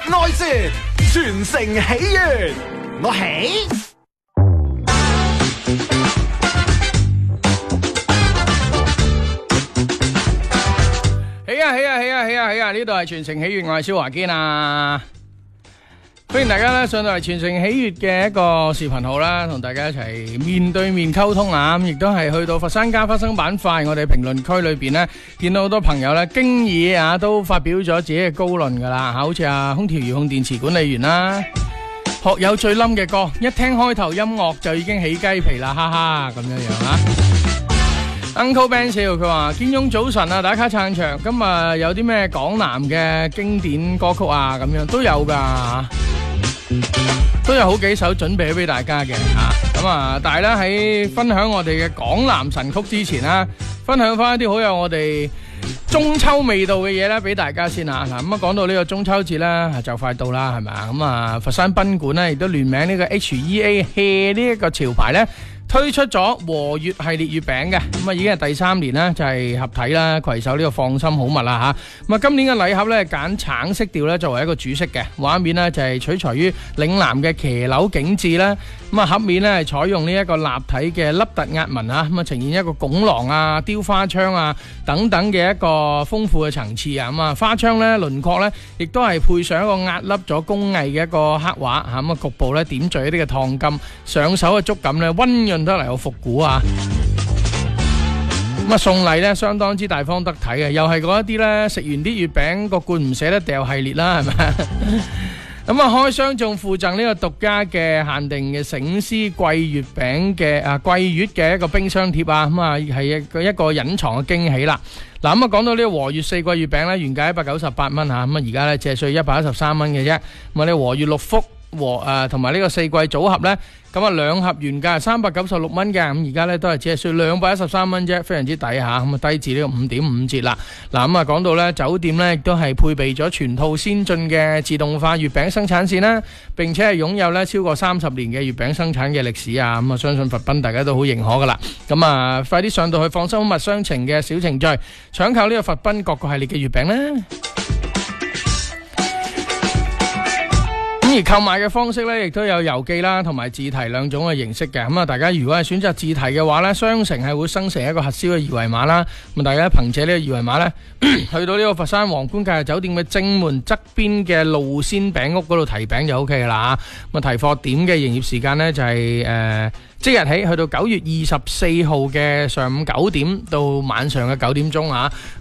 愛舌全城喜悅，我喜。 起啊！呢度係全城喜悅，我係蕭華堅啊！歡迎大家咧上到嚟全城喜悅嘅一個視頻號啦，同大家一齊面對面溝通啊！咁亦都係去到佛山家花生板塊，我哋評論區裏邊呢，見到好多朋友咧經已啊都發表咗自己嘅高論噶啦，好似空調遙控電池管理員啦，學友最冧嘅歌，一聽開頭音樂就已經起雞皮啦，哈哈咁樣樣啊！Uncle Ben 笑佢話：堅雍早晨啊，打卡撐場，今日有啲咩港男嘅經典歌曲啊？咁樣都有噶，都有好幾首準備俾大家嘅吓。咁啊，但係咧喺分享我哋嘅港男神曲之前啦，分享翻一啲好有我哋中秋味道嘅嘢咧，俾大家先啊。嗱，咁啊講到呢個中秋節咧，就快到啦，係咪啊？咁啊，佛山賓館咧亦都聯名呢個 HEA 呢一個潮牌咧，推出咗和月系列月餅嘅，咁啊已經係第3年啦，就係合體啦，攜手呢個放心好物啦吓。咁啊今年嘅禮盒咧揀橙色調咧作為一個主色嘅，畫面咧就係取材於嶺南嘅騎樓景致啦。咁啊盒面咧係採用呢一個立體嘅凹凸壓紋啊，咁啊呈現一個拱廊啊、雕花窗啊等等嘅一個豐富嘅層次啊。咁啊花窗咧輪廓咧亦都係配上一個壓凹咗工藝嘅一個刻畫吓，咁啊局部咧點綴一啲嘅燙金，上手嘅觸感咧溫潤得嚟好復古啊！咁啊送禮咧相當之大方得體嘅，又係嗰一啲咧食完啲月餅個罐唔捨得掉系列啦，係咪？咁啊開箱仲附贈呢個獨家嘅限定嘅醒獅桂月餅嘅桂月嘅一個冰箱貼啊，咁啊係一個隱藏嘅驚喜啦。嗱，咁啊講到呢個和月四桂月餅咧，原價198蚊吓，咁啊而家咧只係需要113蚊嘅啫。咁啊呢和月6福和同埋呢個四季組合咧，咁啊兩盒原價係396蚊嘅，咁而家咧都係只係需要213蚊啫，非常之抵吓，咁啊低至呢個5.5折啦。嗱，咁啊講到咧酒店咧亦都係配備咗全套先進嘅自動化月餅生產線啦，並且係擁有咧超過30年嘅月餅生產嘅歷史啊，咁啊相信佛賓大家都好認可噶啦。咁啊快啲上到去放心好物商城嘅小程序，搶購呢個佛賓各個系列嘅月餅啦。而購買嘅方式咧，亦都有郵寄啦，同埋自提兩種嘅形式嘅。咁啊，大家如果係選擇自提嘅話咧，商城係會生成一個核銷嘅二維碼啦。咁大家憑借呢個二維碼咧，去到呢個佛山皇冠假日酒店嘅正門側邊嘅露鮮餅屋嗰度提餅就 OK 噶啦。咁啊，提貨點嘅營業時間咧就係即日起去到9月24號嘅上午9點到晚上嘅9點鐘啊。